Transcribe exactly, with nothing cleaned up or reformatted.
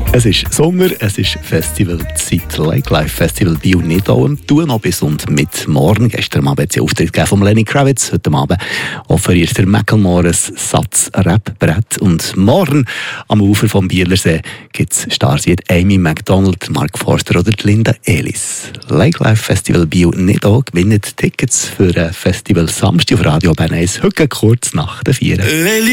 Es ist Sommer, es ist Festivalzeit. Lake Life Festival Biel Nidau am Tun noch bis und mit morgen. Gestern Abend hat es Auftritt von Lenny Kravitz. Heute Abend offeriert der Macklemore ein Satz-Rap-Brett. Und morgen am Ufer vom Bielersee gibt es Stars wie Amy Macdonald, Mark Forster oder Linda Elis. Lake Life Festival Biel Nidau gewinnt Tickets für ein Festival Samstag auf Radio Bern eins. Heute kurz nach der vier.